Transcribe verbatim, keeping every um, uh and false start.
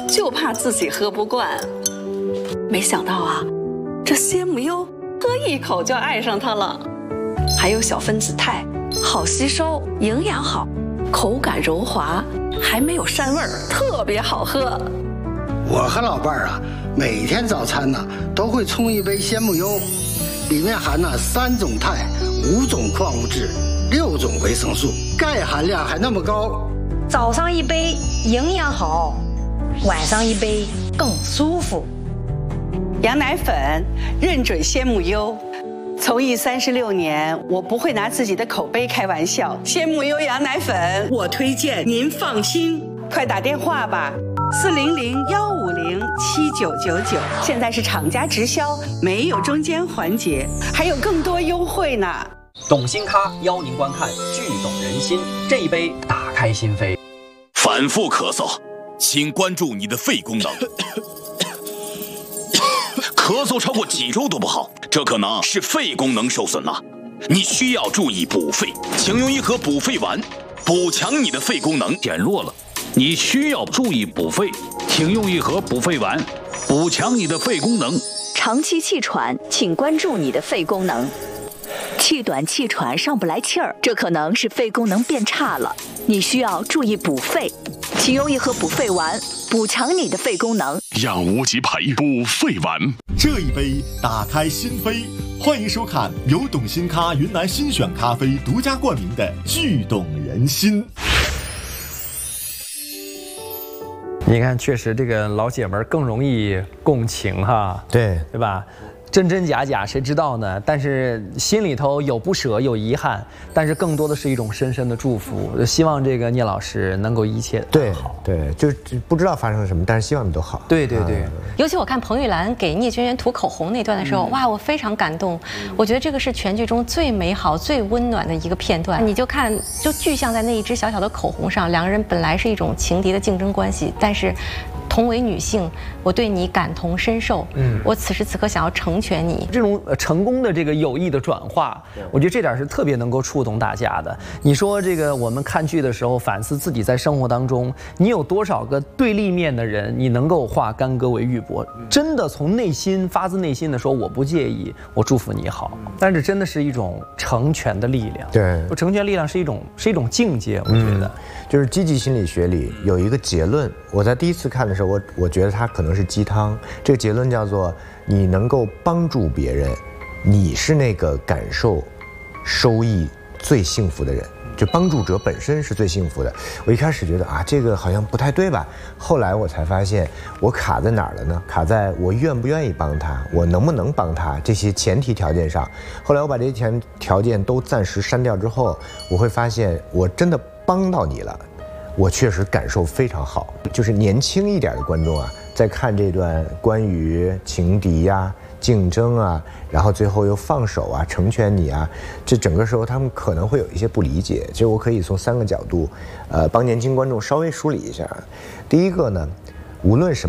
就怕自己喝不惯。没想到啊，这鲜母优喝一口就爱上它了。还有小分子肽，好吸收，营养好，口感柔滑，还没有膻味儿，特别好喝。 我和老伴儿啊，每天早餐呢都会冲一杯鲜母优，里面含了三种肽、五种矿物质、六种维生素，钙含量还那么高。 早上一杯营养好，晚上一杯更舒服。 羊奶粉认准鲜母优。从艺三十六年，我不会拿自己的口碑开玩笑。鲜母优羊奶粉，我推荐，您放心。快打电话吧，四零零幺五零七九九九。现在是厂家直销，没有中间环节，还有更多优惠呢。 懂心咖邀您观看《剧懂人心》，这一杯打开心扉。 反复咳嗽，请关注你的肺功能。咳嗽超过几周都不好，这可能是肺功能受损了。你需要注意补肺，请用一盒补肺丸，补强你的肺功能。 减弱了，你需要注意补肺，请用一盒补肺丸，补强你的肺功能。 长期气喘，请关注你的肺功能。气短气喘上不来气儿，这可能是肺功能变差了，你需要注意补肺，请用一盒补肺丸，补强你的肺功能。 养无极培补肺丸， 这一杯打开心扉。欢迎收看由懂心咖云南新选咖啡独家冠名的《剧懂人心》。 你看，确实这个老姐们更容易共情哈， 对对吧？真真假假谁知道呢？但是心里头有不舍，有遗憾，但是更多的是一种深深的祝福。希望这个聂老师能够一切对好。 对，就不知道发生了什么，但是希望你都好。 对对对。 嗯、尤其我看彭玉兰给聂娟娟涂口红那段的时候，嗯、哇，我非常感动。嗯、我觉得这个是全剧中最美好、最温暖的一个片段。你就看，就具象在那一支小小的口红上，两个人本来是一种情敌的竞争关系，但是同为女性，我对你感同身受。嗯，我此时此刻想要成全你。 这种成功的这个友谊的转化，我觉得这点是特别能够触动大家的。你说这个我们看剧的时候反思自己在生活当中，你有多少个对立面的人，你能够化干戈为玉帛？真的从内心发自内心的说我不介意，我祝福你好。但是真的是一种成全的力量。 对， 成全力量是一种是一种境界，我觉得。嗯、 就是积极心理学里有一个结论，我在第一次看的时候，我我觉得它可能是鸡汤。这个结论叫做：你能够帮助别人，你是那个感受收益最幸福的人。就帮助者本身是最幸福的。我一开始觉得啊，这个好像不太对吧？后来我才发现，我卡在哪儿了呢？卡在我愿不愿意帮他，我能不能帮他这些前提条件上。后来我把这些条条件都暂时删掉之后，我会发现我真的帮到你了，我确实感受非常好。就是年轻一点的观众啊，在看这段关于情敌呀、啊、竞争啊，然后最后又放手啊、成全你啊，这整个时候他们可能会有一些不理解。其实我可以从三个角度，呃，帮年轻观众稍微梳理一下。第一个呢，无论什么